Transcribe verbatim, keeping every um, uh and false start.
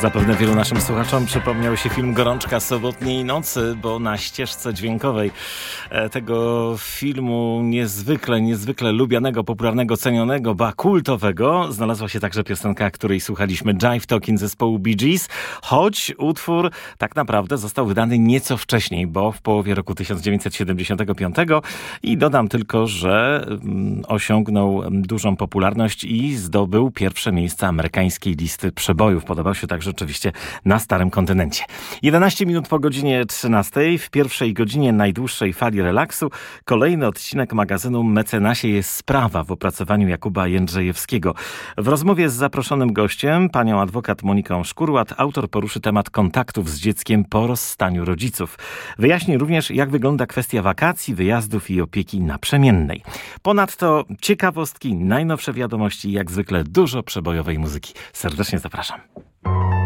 Zapewne wielu naszym słuchaczom przypomniał się film Gorączka sobotniej nocy, bo na ścieżce dźwiękowej tego filmu niezwykle, niezwykle lubianego, popularnego, cenionego, ba kultowego znalazła się także piosenka, której słuchaliśmy, Jive Talking zespołu Bee Gees, choć utwór tak naprawdę został wydany nieco wcześniej, bo w połowie roku tysiąc dziewięćset siedemdziesiątego piątego i dodam tylko, że osiągnął dużą popularność i zdobył pierwsze miejsca amerykańskiej listy przebojów. Podobał się także oczywiście na starym kontynencie. jedenaście minut po godzinie trzynastej, w pierwszej godzinie najdłuższej fali relaksu, kolejny odcinek magazynu Mecenasie jest sprawa w opracowaniu Jakuba Jędrzejewskiego. W rozmowie z zaproszonym gościem, panią adwokat Moniką Szkurłat, autor poruszy temat kontaktów z dzieckiem po rozstaniu rodziców. Wyjaśni również, jak wygląda kwestia wakacji, wyjazdów i opieki naprzemiennej. Ponadto ciekawostki, najnowsze wiadomości i jak zwykle dużo przebojowej muzyki. Serdecznie zapraszam.